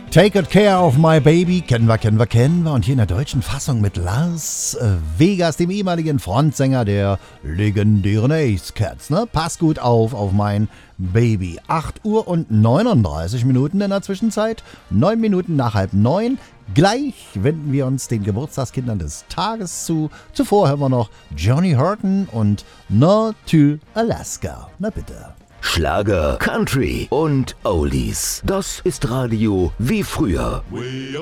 Take Good Care of My Baby, kennen wir. Und hier in der deutschen Fassung mit Lars Vegas, dem ehemaligen Frontsänger der legendären Ace Cats. Ne? Pass gut auf mein Baby. 8 Uhr und 39 Minuten in der Zwischenzeit. 9 Minuten nach 8:30. Gleich wenden wir uns den Geburtstagskindern des Tages zu. Zuvor hören wir noch Johnny Horton und No to Alaska. Na bitte. Schlager, Country und Oldies. Das ist Radio wie früher.